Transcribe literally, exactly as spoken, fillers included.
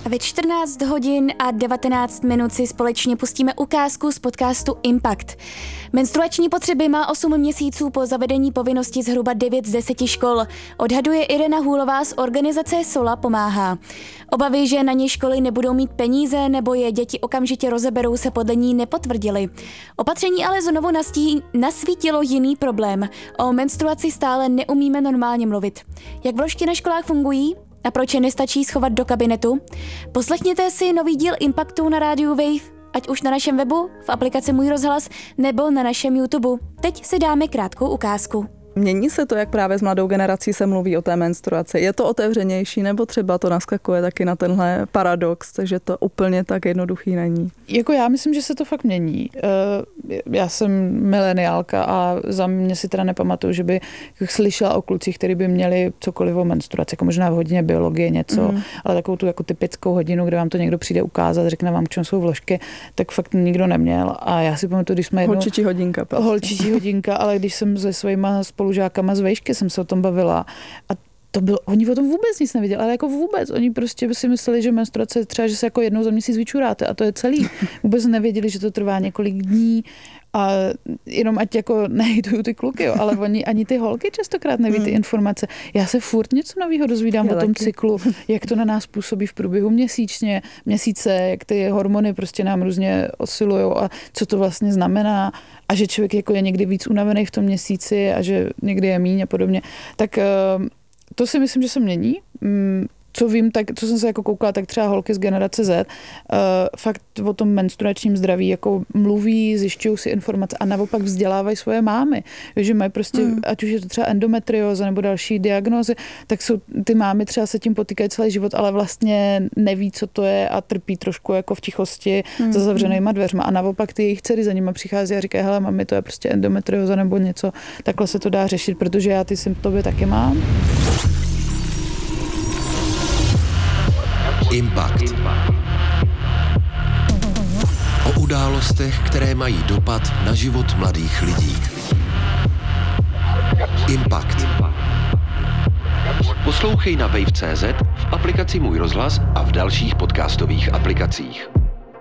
Ve čtrnáct hodin a devatenáct minut si společně pustíme ukázku z podcastu Impact. Menstruační potřeby má osm měsíců po zavedení povinnosti zhruba devět z deseti škol. Odhaduje Irena Hůlová z organizace Sola pomáhá. Obavy, že na ně školy nebudou mít peníze nebo je děti okamžitě rozeberou, se podle ní nepotvrdily. Opatření ale znovu nastí, nasvítilo jiný problém. O menstruaci stále neumíme normálně mluvit. Jak vložky na školách fungují? A proč je nestačí schovat do kabinetu? Poslechněte si nový díl Impactu na rádiu Wave, ať už na našem webu, v aplikaci Můj rozhlas nebo na našem YouTube. Teď si dáme krátkou ukázku. Mění se to, jak právě s mladou generací se mluví o té menstruaci? Je to otevřenější, nebo třeba to naskakuje taky na tenhle paradox, takže to úplně tak jednoduchý není? Jako já myslím, že se to fakt mění. Já jsem mileniálka a za mě si teda nepamatuju, že by slyšela o klucích, kteří by měli cokoliv o menstruaci, jako možná v hodině biologie něco, mm. ale takovou tu jako typickou hodinu, kde vám to někdo přijde ukázat, řekne vám, k čemu jsou vložky, tak fakt nikdo neměl. A já si pamatuju, když jsme jednou... Holčičí hodinka. Prostě. Holčičí hodinka, ale když jsem se svýma spolužákama z vejšky jsem se o tom bavila a to bylo, oni o tom vůbec nic nevěděli, ale jako vůbec. Oni prostě si mysleli, že menstruace je třeba, že se jako jednou za měsíc vyčuráte a to je celý. Vůbec nevěděli, že to trvá několik dní a jenom ať jako nehejtuju ty kluky, jo, ale oni ani ty holky častokrát neví ty informace. Já se furt něco nového dozvídám Já o tom taky. cyklu, jak to na nás působí v průběhu měsíčně, měsíce, jak ty hormony prostě nám různě osilujou a co to vlastně znamená a že člověk jako je někdy víc unavený v tom měsíci a že někdy je míň a podobně. Tak to si myslím, že se mění. Co vím, tak, co jsem se jako koukala, tak třeba holky z generace Z uh, fakt o tom menstruačním zdraví jako mluví, zjišťují si informace a naopak vzdělávají svoje mámy. Že mají prostě, mm. ať už je to třeba endometrióza nebo další diagnózy, tak jsou ty mámy třeba se tím potýkají celý život, ale vlastně neví, co to je a trpí trošku jako v tichosti mm. za zavřenýma dveřma. A naopak ty jejich dcery za nima přichází a říkají, hele mami, to je prostě endometrióza nebo něco, takhle se to dá řešit, protože já ty symptomy taky mám. Impact. O událostech, které mají dopad na život mladých lidí. Impact. Poslouchej na wave tečka cé zet, v aplikaci Můj rozhlas a v dalších podcastových aplikacích.